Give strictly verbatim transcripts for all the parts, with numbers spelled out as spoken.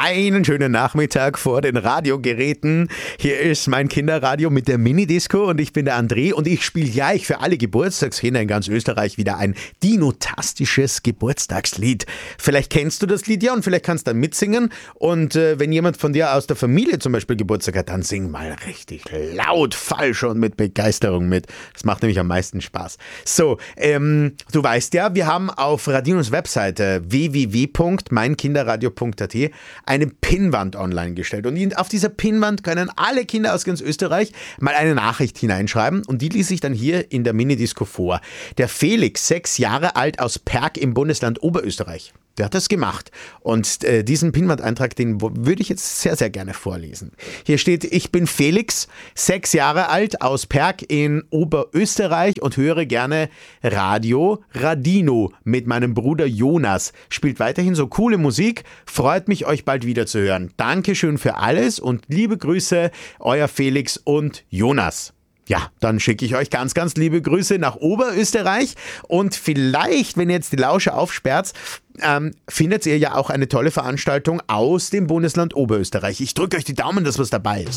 Einen schönen Nachmittag vor den Radiogeräten. Hier ist mein Kinderradio mit der Minidisco und ich bin der André und ich spiele gleich für alle Geburtstagskinder in ganz Österreich wieder ein dinotastisches Geburtstagslied. Vielleicht kennst du das Lied ja und vielleicht kannst du dann mitsingen und äh, wenn jemand von dir aus der Familie zum Beispiel Geburtstag hat, dann sing mal richtig laut, falsch und mit Begeisterung mit. Das macht nämlich am meisten Spaß. So, ähm, du weißt ja, wir haben auf Radinos Webseite w w w punkt mein kinderradio punkt a t eine Pinnwand online gestellt. Und auf dieser Pinnwand können alle Kinder aus ganz Österreich mal eine Nachricht hineinschreiben und die lese ich dann hier in der Minidisco vor. Der Felix, sechs Jahre alt, aus Perg im Bundesland Oberösterreich. Der hat das gemacht. Und äh, diesen Pinnwand-Eintrag, den würde ich jetzt sehr, sehr gerne vorlesen. Hier steht, ich bin Felix, sechs Jahre alt, aus Perg in Oberösterreich und höre gerne Radio Radino mit meinem Bruder Jonas. Spielt weiterhin so coole Musik. Freut mich, euch bald wieder zu hören. Dankeschön für alles und liebe Grüße, euer Felix und Jonas. Ja, dann schicke ich euch ganz, ganz liebe Grüße nach Oberösterreich und vielleicht, wenn ihr jetzt die Lausche aufsperrt, ähm, findet ihr ja auch eine tolle Veranstaltung aus dem Bundesland Oberösterreich. Ich drücke euch die Daumen, dass was dabei ist.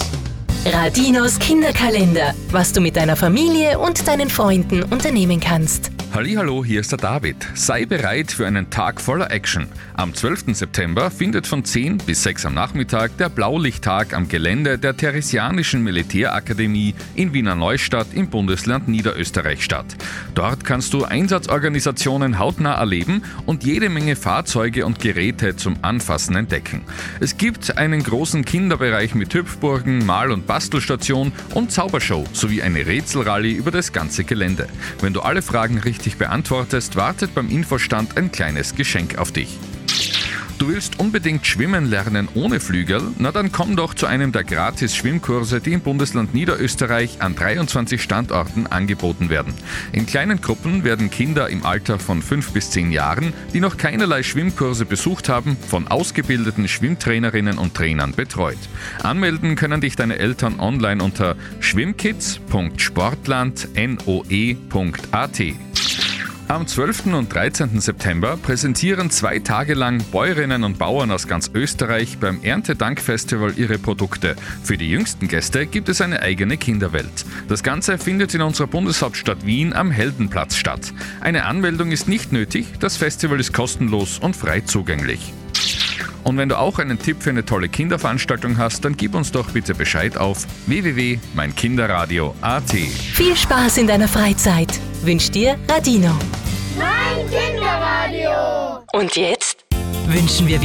Radinos Kinderkalender, was du mit deiner Familie und deinen Freunden unternehmen kannst. Hallihallo, hier ist der David. Sei bereit für einen Tag voller Action. Am zwölften September findet von zehn bis sechs am Nachmittag der Blaulichttag am Gelände der Theresianischen Militärakademie in Wiener Neustadt im Bundesland Niederösterreich statt. Dort kannst du Einsatzorganisationen hautnah erleben und jede Menge Fahrzeuge und Geräte zum Anfassen entdecken. Es gibt einen großen Kinderbereich mit Hüpfburgen, Mal- und Bastelstation und Zaubershow sowie eine Rätselrallye über das ganze Gelände. Wenn du alle Fragen richtig beantwortest, wartet beim Infostand ein kleines Geschenk auf dich. Du willst unbedingt schwimmen lernen ohne Flügel? Na dann komm doch zu einem der Gratis-Schwimmkurse, die im Bundesland Niederösterreich an dreiundzwanzig Standorten angeboten werden. In kleinen Gruppen werden Kinder im Alter von fünf bis zehn Jahren, die noch keinerlei Schwimmkurse besucht haben, von ausgebildeten Schwimmtrainerinnen und Trainern betreut. Anmelden können dich deine Eltern online unter schwimmkids punkt sportland noe punkt a t. Am zwölften und dreizehnten September präsentieren zwei Tage lang Bäuerinnen und Bauern aus ganz Österreich beim Erntedankfestival ihre Produkte. Für die jüngsten Gäste gibt es eine eigene Kinderwelt. Das Ganze findet in unserer Bundeshauptstadt Wien am Heldenplatz statt. Eine Anmeldung ist nicht nötig, das Festival ist kostenlos und frei zugänglich. Und wenn du auch einen Tipp für eine tolle Kinderveranstaltung hast, dann gib uns doch bitte Bescheid auf w w w punkt mein kinderradio punkt a t. Viel Spaß in deiner Freizeit wünscht dir Radino. Mein Kinderradio. Und jetzt wünschen wir